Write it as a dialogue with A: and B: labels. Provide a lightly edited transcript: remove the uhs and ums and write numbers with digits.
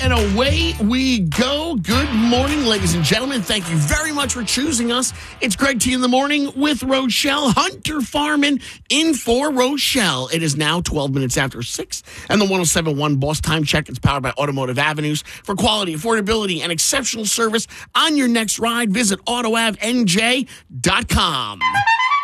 A: and away we go. Good morning, ladies and gentlemen. Thank you very much for choosing us. It's Greg T in the morning with Rochelle. Hunter Farman in for Rochelle. It is now 12 minutes after 6, and the 107.1 Boss Time Check is powered by Automotive Avenues. For quality, affordability, and exceptional service on your next ride, visit AutoAvNJ.com.